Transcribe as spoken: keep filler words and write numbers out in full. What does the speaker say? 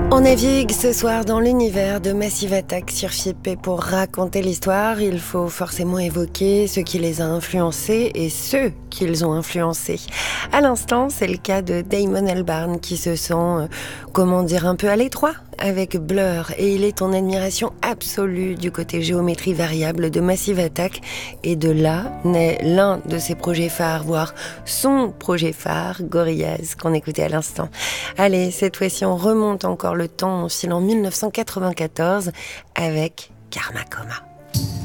On navigue ce soir dans l'univers de Massive Attack sur F I P et pour raconter l'histoire, il faut forcément évoquer ce qui les a influencés et ceux qu'ils ont influencés. À l'instant, c'est le cas de Damon Albarn qui se sent, euh, comment dire, un peu à l'étroit avec Blur et il est en admiration absolue du côté géométrie variable de Massive Attack et de là naît l'un de ses projets phares, voire son projet phare, Gorillaz, qu'on écoutait à l'instant. Allez, cette fois-ci on remonte encore le temps, on file en mille neuf cent quatre-vingt-quatorze avec Karma Coma.